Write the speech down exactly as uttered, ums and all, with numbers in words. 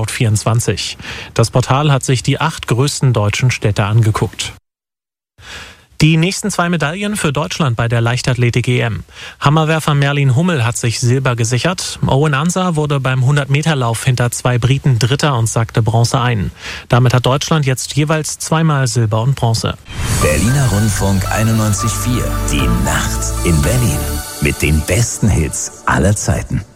Scout vierundzwanzig. Das Portal hat sich die acht größten deutschen Städte angeguckt. Die nächsten zwei Medaillen für Deutschland bei der Leichtathletik-E M. Hammerwerfer Merlin Hummel hat sich Silber gesichert. Owen Ansah wurde beim hundert-Meter-Lauf hinter zwei Briten Dritter und sackte Bronze ein. Damit hat Deutschland jetzt jeweils zweimal Silber und Bronze. Berliner Rundfunk einundneunzig Komma vier. Die Nacht in Berlin. Mit den besten Hits aller Zeiten.